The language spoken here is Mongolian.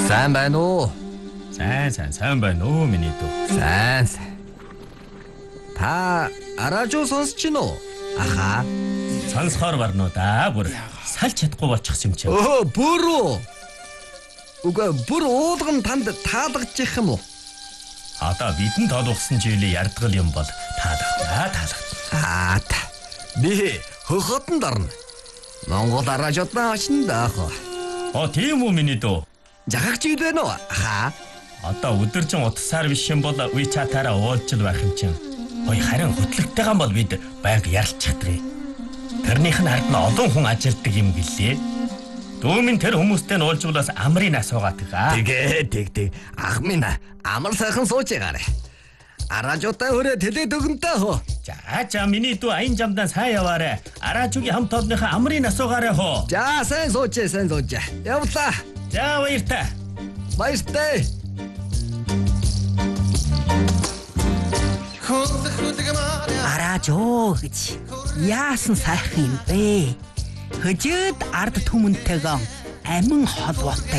Сайн байна уу? Сайн байна уу миний дүү. Сайн. Та радио сонсч гин үү? Аха. Сонсохоор барнуу да бүр салж чадахгүй болчихсон юм чинь. Бүр үү? Уга бүр уулган танд таалагдчих юм уу? Одоо бидэн тоолгосон жилийн ярдгал юм бол таалагдана. Би хөхөтөнд орно. Монгол радиотаа очно даах. Тийм үү миний дүү. Жагагч ид байна уу? Аха. Одоо өдөржин утасаар биш юм бол WeChat-аараа уулзал байх юм чинь. Харин хөтлөгтэйгээ бол бид байнга ярилцчихдаг. Тэрнийх нь хард нь олон хүн ажилтдаг юм гэлээ. Дүүмийн тэр хүмүүстэй нь уулзвалаас амрын асуугаад байгаа. Тэг. Ах минь амар сайхан сууж байгаарэ. Радиотаа хүрээ тэлээд өгөнтэй хөө. За миний дүү аян жамдаа сайн яваарэ. Радиогийн хамт олонныхаа амрын асуугаарэ хөө. За сайн сууж. Явлаа. За баяртай. Баяртай. Радио гэж яасан сайхан юм бэ? Хөжөөд ард түмэнтэйгөө амин холбоотой